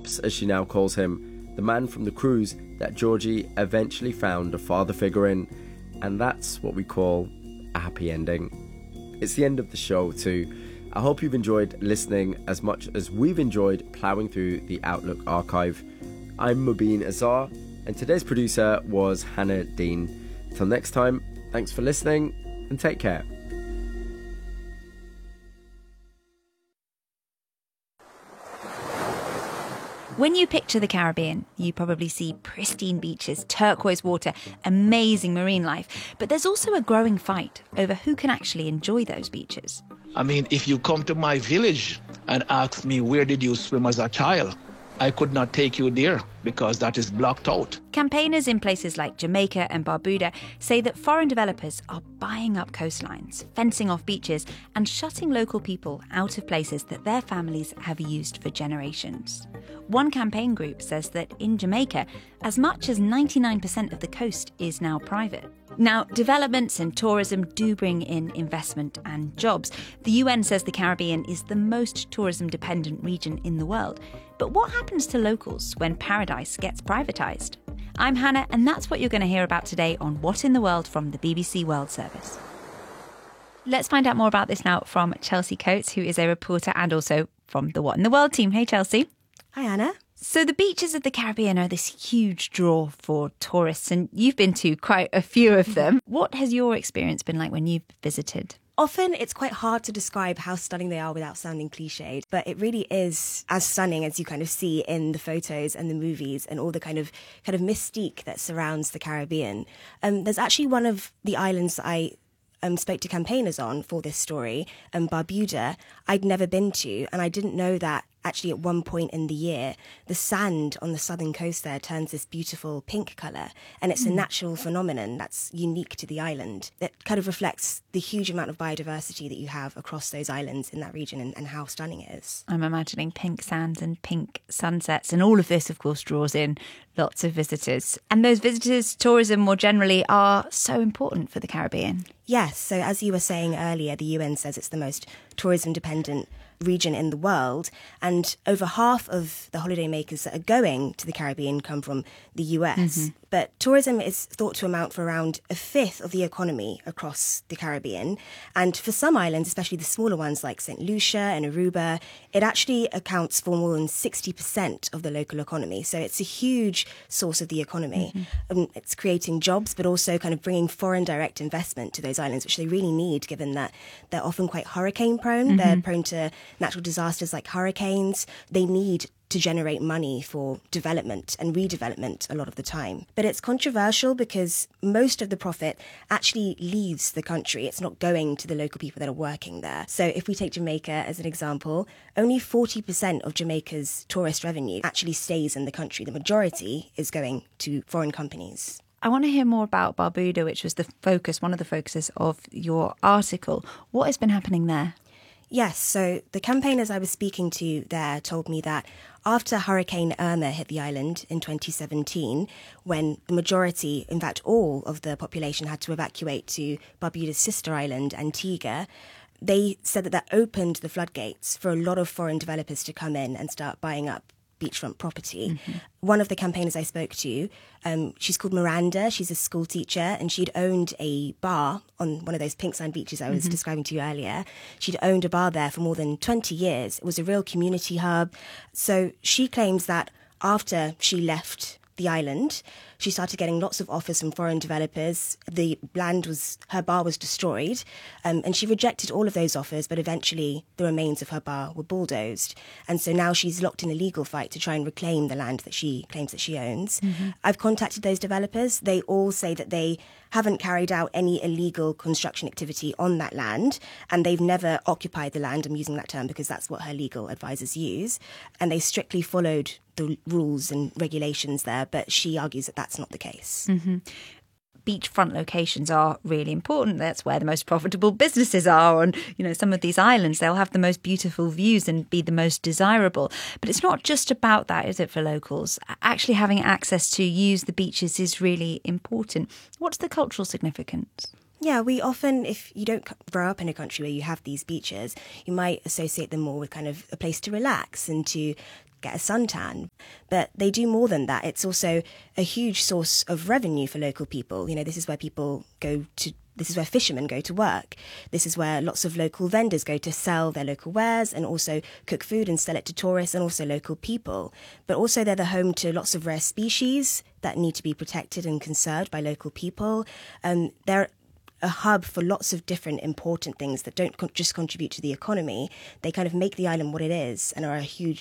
Pops, as she now calls him, the man from the cruise that Georgie eventually found a father figure in. And that's what we call a happy ending. It's the end of the show too. I hope you've enjoyed listening as much as we've enjoyed ploughing through the Outlook archive. I'm Mubin Azar, and today's producer was Hannah Dean. Till next time, thanks for listening and take care. When you picture the Caribbean, you probably see pristine beaches, turquoise water, amazing marine life. But there's also a growing fight over who can actually enjoy those beaches. I mean, if you come to my village and ask me where did you swim as a child, I could not take you there because that is blocked out. Campaigners in places like Jamaica and Barbuda say that foreign developers are buying up coastlines, fencing off beaches and shutting local people out of places that their families have used for generations. One campaign group says that in Jamaica, as much as 99% of the coast is now private. Now, developments and tourism do bring in investment and jobs. The UN says the Caribbean is the most tourism-dependent region in the world. But what happens to locals when paradise gets privatised? I'm Hannah, and that's what you're going to hear about today on What in the World from the BBC World Service. Let's find out more about this now from Chelsea Coates, who is a reporter and also from the What in the World team. Hey, Chelsea. Hi, Anna. So the beaches of the Caribbean are this huge draw for tourists, and you've been to quite a few of them. What has your experience been like when you've visited? Often it's quite hard to describe how stunning they are without sounding cliched, but it really is as stunning as you kind of see in the photos and the movies and all the kind of mystique that surrounds the Caribbean. There's actually one of the islands that I spoke to campaigners on for this story, Barbuda, I'd never been to, and I didn't know that actually at one point in the year, the sand on the southern coast there turns this beautiful pink colour, and it's a natural phenomenon that's unique to the island. It kind of reflects the huge amount of biodiversity that you have across those islands in that region and how stunning it is. I'm imagining pink sands and pink sunsets, and all of this, of course, draws in lots of visitors. And those visitors, tourism more generally, are so important for the Caribbean. Yes, so as you were saying earlier, the UN says it's the most tourism-dependent region in the world, and over half of the holidaymakers that are going to the Caribbean come from the US. But tourism is thought to amount for around a fifth of the economy across the Caribbean, and for some islands, especially the smaller ones like St. Lucia and Aruba, it actually accounts for more than 60% of the local economy. So it's a huge source of the economy. It's creating jobs, but also kind of bringing foreign direct investment to those islands, which they really need, given that they're often quite hurricane prone. They're prone to natural disasters like hurricanes. They need to generate money for development and redevelopment a lot of the time. But it's controversial because most of the profit actually leaves the country. It's not going to the local people that are working there. So if we take Jamaica as an example, only 40% of Jamaica's tourist revenue actually stays in the country. The majority is going to foreign companies. I want to hear more about Barbuda, which was the focus, one of the focuses of your article. What has been happening there? Yes, so the campaigners I was speaking to there told me that after Hurricane Irma hit the island in 2017, when the majority, in fact all of the population had to evacuate to Barbuda's sister island, Antigua, they said that opened the floodgates for a lot of foreign developers to come in and start buying up beachfront property. One of the campaigners I spoke to, she's called Miranda. She's a school teacher, and she'd owned a bar on one of those pink sand beaches I was describing to you earlier. She'd owned a bar there for more than 20 years. It was a real community hub. So she claims that after she left the island, she started getting lots of offers from foreign developers. Her bar was destroyed, and she rejected all of those offers, but eventually the remains of her bar were bulldozed. And so now she's locked in a legal fight to try and reclaim the land that she claims that she owns. I've contacted those developers. They all say that they haven't carried out any illegal construction activity on that land, and they've never occupied the land. I'm using that term because that's what her legal advisors use. And they strictly followed the rules and regulations there, but she argues that that's not the case. Beachfront locations are really important. That's where the most profitable businesses are. And, some of these islands, they'll have the most beautiful views and be the most desirable. But it's not just about that, is it, for locals? Actually having access to use the beaches is really important. What's the cultural significance? Yeah, we often, if you don't grow up in a country where you have these beaches, you might associate them more with kind of a place to relax and to get a suntan. But they do more than that. It's also a huge source of revenue for local people. You know, this is where fishermen go to work. This is where lots of local vendors go to sell their local wares and also cook food and sell it to tourists and also local people. But also they're the home to lots of rare species that need to be protected and conserved by local people. They're a hub for lots of different important things that don't just contribute to the economy. They kind of make the island what it is and are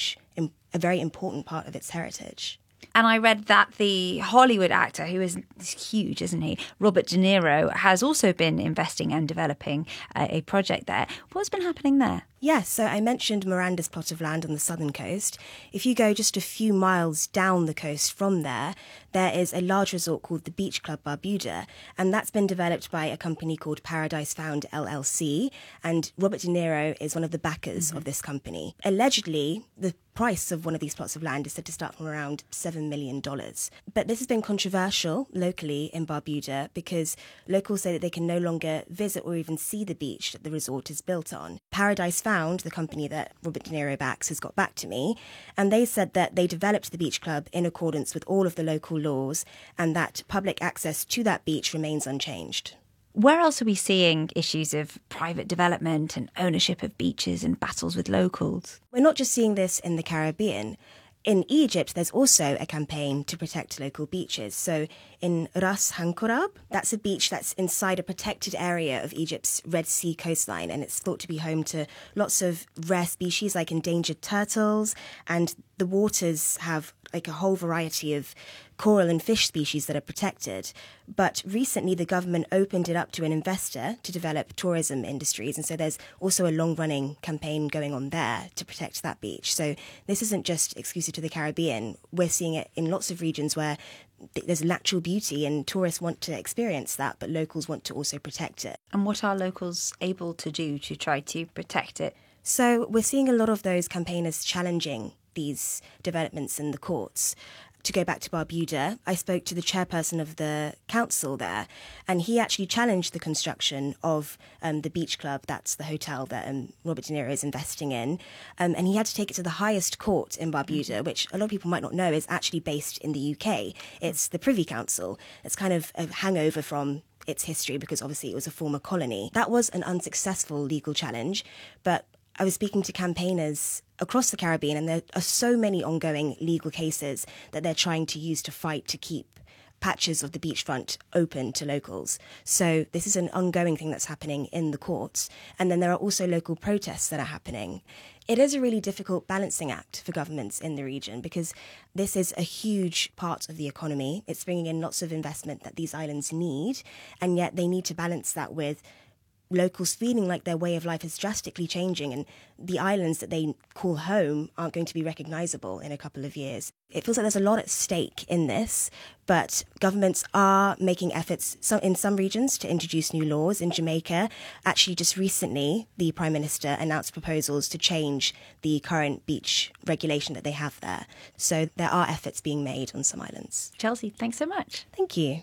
a very important part of its heritage. And I read that the Hollywood actor, who is huge, isn't he, Robert De Niro, has also been investing and developing a project there. What's been happening there? Yes, so I mentioned Miranda's plot of land on the southern coast. If you go just a few miles down the coast from there, there is a large resort called the Beach Club Barbuda, and that's been developed by a company called Paradise Found LLC, and Robert De Niro is one of the backers of this company. Allegedly, the price of one of these plots of land is said to start from around $7 million. But this has been controversial locally in Barbuda because locals say that they can no longer visit or even see the beach that the resort is built on. Paradise Found, the company that Robert De Niro backs, has got back to me, and they said that they developed the beach club in accordance with all of the local laws and that public access to that beach remains unchanged. Where else are we seeing issues of private development and ownership of beaches and battles with locals? We're not just seeing this in the Caribbean. In Egypt, there's also a campaign to protect local beaches. So in Ras Hankorab, that's a beach that's inside a protected area of Egypt's Red Sea coastline, and it's thought to be home to lots of rare species like endangered turtles, and the waters have like a whole variety of coral and fish species that are protected. But recently the government opened it up to an investor to develop tourism industries, and so there's also a long-running campaign going on there to protect that beach. So this isn't just exclusive to the Caribbean. We're seeing it in lots of regions where there's natural beauty and tourists want to experience that, but locals want to also protect it. And what are locals able to do to try to protect it? So we're seeing a lot of those campaigners challenging these developments in the courts. To go back to Barbuda, I spoke to the chairperson of the council there, and he actually challenged the construction of the beach club, that's the hotel that Robert De Niro is investing in, and he had to take it to the highest court in Barbuda, which a lot of people might not know is actually based in the UK. It's the Privy Council. It's kind of a hangover from its history because obviously it was a former colony. That was an unsuccessful legal challenge, but I was speaking to campaigners across the Caribbean, and there are so many ongoing legal cases that they're trying to use to fight to keep patches of the beachfront open to locals. So this is an ongoing thing that's happening in the courts. And then there are also local protests that are happening. It is a really difficult balancing act for governments in the region because this is a huge part of the economy. It's bringing in lots of investment that these islands need, and yet they need to balance that with locals feeling like their way of life is drastically changing and the islands that they call home aren't going to be recognisable in a couple of years. It feels like there's a lot at stake in this, but governments are making efforts in some regions to introduce new laws. In Jamaica, actually just recently, the Prime Minister announced proposals to change the current beach regulation that they have there. So there are efforts being made on some islands. Chelsea, thanks so much. Thank you.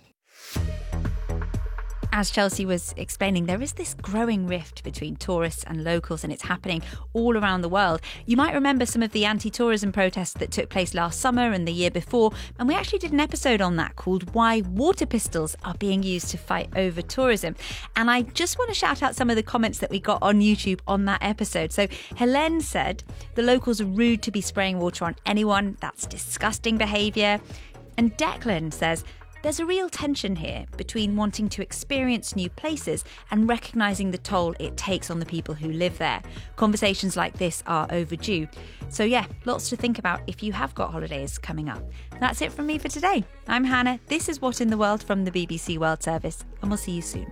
As Chelsea was explaining, there is this growing rift between tourists and locals, and it's happening all around the world. You might remember some of the anti-tourism protests that took place last summer and the year before, and we actually did an episode on that called Why Water Pistols Are Being Used to Fight Over Tourism. And I just want to shout out some of the comments that we got on YouTube on that episode. So Helene said, the locals are rude to be spraying water on anyone. That's disgusting behaviour. And Declan says, there's a real tension here between wanting to experience new places and recognising the toll it takes on the people who live there. Conversations like this are overdue. So yeah, lots to think about if you have got holidays coming up. That's it from me for today. I'm Hannah. This is What in the World from the BBC World Service, and we'll see you soon.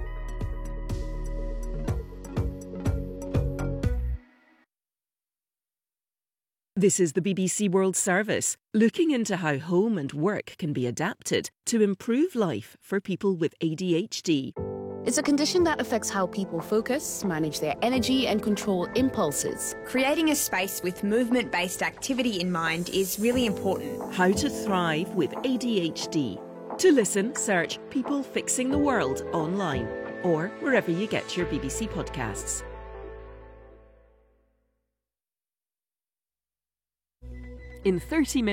This is the BBC World Service, looking into how home and work can be adapted to improve life for people with ADHD. It's a condition that affects how people focus, manage their energy and control impulses. Creating a space with movement-based activity in mind is really important. How to thrive with ADHD. To listen, search People Fixing the World online or wherever you get your BBC podcasts. in 30 minutes.